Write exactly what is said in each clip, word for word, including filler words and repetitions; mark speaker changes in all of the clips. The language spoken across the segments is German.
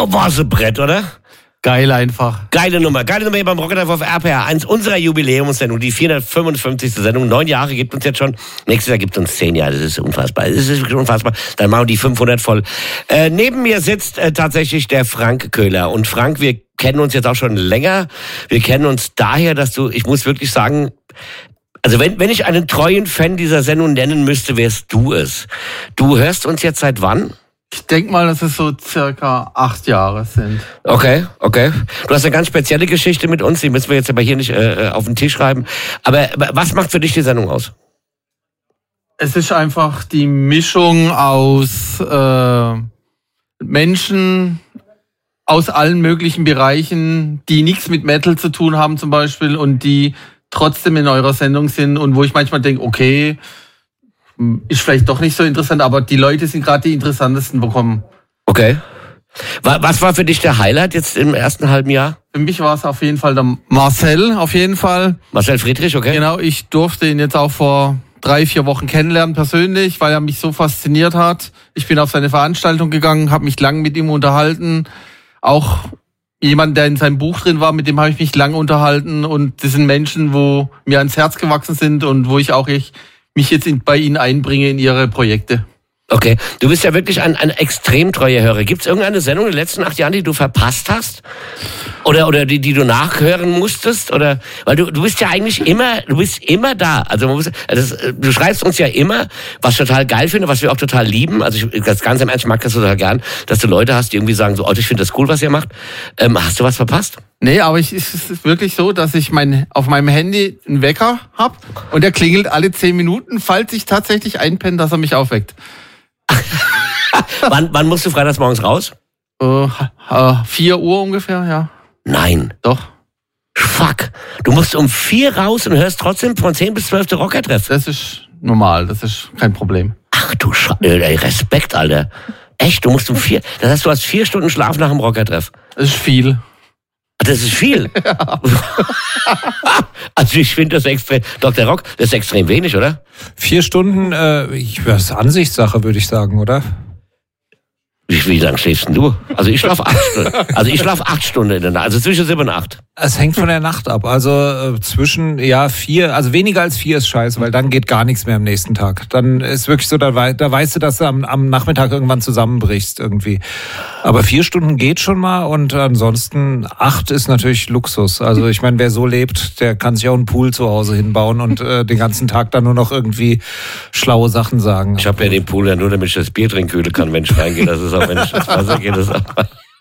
Speaker 1: Boah, war so Brett, oder?
Speaker 2: Geil einfach.
Speaker 1: Geile Nummer. Geile Nummer hier beim Rocket auf R P R. Eins unserer Jubiläumssendungen, die vierhundertfünfundfünfzigste Sendung. Neun Jahre gibt uns jetzt schon. Nächstes Jahr gibt es uns zehn Jahre. Das ist unfassbar. Das ist wirklich unfassbar. Dann machen wir die fünfhundert voll. Äh, neben mir sitzt äh, tatsächlich der Frank Köhler. Und Frank, wir kennen uns jetzt auch schon länger. Wir kennen uns daher, dass du, ich muss wirklich sagen, also wenn, wenn ich einen treuen Fan dieser Sendung nennen müsste, wärst du es. Du hörst uns jetzt seit wann?
Speaker 2: Ich denke mal, dass es so circa acht Jahre sind.
Speaker 1: Okay, okay. Du hast eine ganz spezielle Geschichte mit uns, die müssen wir jetzt aber hier nicht äh, auf den Tisch schreiben. Aber was macht für dich die Sendung aus?
Speaker 2: Es ist einfach die Mischung aus äh, Menschen aus allen möglichen Bereichen, die nichts mit Metal zu tun haben zum Beispiel und die trotzdem in eurer Sendung sind und wo ich manchmal denke, okay, ist vielleicht doch nicht so interessant, aber die Leute sind gerade die interessantesten bekommen.
Speaker 1: Okay. Was war für dich der Highlight jetzt im ersten halben Jahr?
Speaker 2: Für mich war es auf jeden Fall der Marcel, auf jeden Fall.
Speaker 1: Marcel Friedrich, okay.
Speaker 2: Genau, ich durfte ihn jetzt auch vor drei, vier Wochen kennenlernen persönlich, weil er mich so fasziniert hat. Ich bin auf seine Veranstaltung gegangen, habe mich lang mit ihm unterhalten. Auch jemand, der in seinem Buch drin war, mit dem habe ich mich lange unterhalten. Und das sind Menschen, wo mir ans Herz gewachsen sind und wo ich auch ich mich jetzt in, bei Ihnen einbringe in Ihre Projekte.
Speaker 1: Okay, du bist ja wirklich ein, ein extrem treuer Hörer. Gibt es irgendeine Sendung in den letzten acht Jahren, die du verpasst hast? Oder oder die, die du nachhören musstest? Oder weil du du bist ja eigentlich immer, du bist immer da. Also man muss, das, du schreibst uns ja immer, was ich total geil finde, was wir auch total lieben. Also ich, das ganz im Ernst, ich mag das total gern, dass du Leute hast, die irgendwie sagen so, oh, ich finde das cool, was ihr macht. Ähm, hast du was verpasst?
Speaker 2: Nee, aber ich, es ist wirklich so, dass ich mein, auf meinem Handy einen Wecker hab und der klingelt alle zehn Minuten, falls ich tatsächlich einpenne, dass er mich aufweckt.
Speaker 1: wann, wann musst du freitags morgens raus?
Speaker 2: Uh, uh, vier Uhr ungefähr, ja.
Speaker 1: Nein.
Speaker 2: Doch.
Speaker 1: Fuck. Du musst um vier raus und hörst trotzdem von zehn bis zwölf Rocker-Treff.
Speaker 2: Das ist normal, das ist kein Problem.
Speaker 1: Ach du Scheiße, ey, Respekt, Alter. Echt, du musst um vier, das heißt, du hast vier Stunden Schlaf nach dem Rocker-Treff.
Speaker 2: Das ist viel.
Speaker 1: Das ist viel.
Speaker 2: Ja.
Speaker 1: Also ich finde das extrem, Doktor Rock, das ist extrem wenig, oder?
Speaker 3: Vier Stunden, äh, ich, das ist Ansichtssache, würde ich sagen, oder?
Speaker 1: Wie, wie lange schläfst denn du? Also ich schlafe acht Stunden. Also ich schlafe acht Stunden in der Nacht. Also zwischen sieben und acht.
Speaker 3: Es hängt von der Nacht ab. Also äh, zwischen, ja, vier, also weniger als vier ist scheiße, weil dann geht gar nichts mehr am nächsten Tag. Dann ist wirklich so, da, wei- da weißt du, dass du am, am Nachmittag irgendwann zusammenbrichst irgendwie. Aber vier Stunden geht schon mal und ansonsten acht ist natürlich Luxus. Also ich meine, wer so lebt, der kann sich auch einen Pool zu Hause hinbauen und äh, den ganzen Tag dann nur noch irgendwie schlaue Sachen sagen.
Speaker 1: Ich habe ja den Pool ja nur, damit ich das Bier trinken kann, wenn ich reingehe. Das ist auch, wenn ich das Wasser gehe, das ist auch...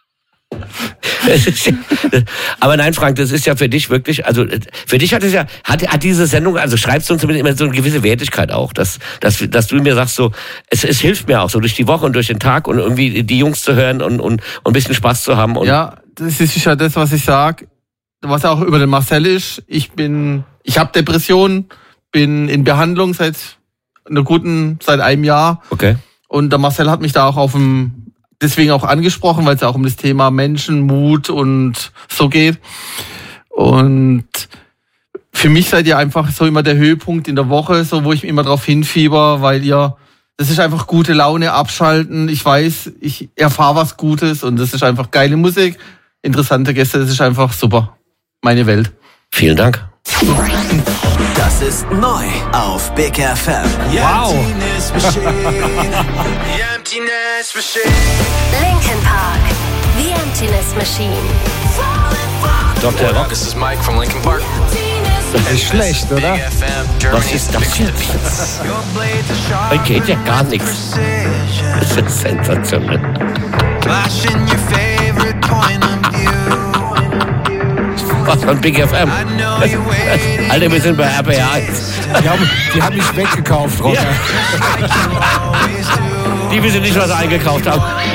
Speaker 1: Aber nein, Frank, das ist ja für dich wirklich, also für dich hat es ja, hat, hat diese Sendung, also schreibst du uns zumindest immer so eine gewisse Wertigkeit auch, dass, dass, dass du mir sagst so, es, es hilft mir auch so durch die Woche und durch den Tag und irgendwie die Jungs zu hören und, und, und ein bisschen Spaß zu haben. Und
Speaker 2: ja, das ist ja das, was ich sag, was auch über den Marcel ist. Ich bin, ich habe Depressionen, bin in Behandlung seit einer guten, seit einem Jahr.
Speaker 1: Okay.
Speaker 2: Und der Marcel hat mich da auch auf dem deswegen auch angesprochen, weil es ja auch um das Thema Menschenmut und so geht. Und für mich seid ihr einfach so immer der Höhepunkt in der Woche, so wo ich immer drauf hinfieber, weil ihr, das ist einfach gute Laune, abschalten. Ich weiß, ich erfahre was Gutes und das ist einfach geile Musik, interessante Gäste, das ist einfach super. Meine Welt.
Speaker 1: Vielen Dank.
Speaker 4: Das ist neu auf Big F M.
Speaker 3: Wow.
Speaker 5: Linkin Park, The Emptiness Machine.
Speaker 1: Doktor Rock.
Speaker 6: This is Mike from Linkin Park.
Speaker 3: Nicht schlecht, oder?
Speaker 1: Was ist das jetzt? Heute geht ja gar nichts. Das ist sensationell. Was von Big F M? Alter, wir sind bei R P R eins.
Speaker 3: Die haben, die haben mich weggekauft, Rocker.
Speaker 1: Die wissen nicht, was sie eingekauft haben.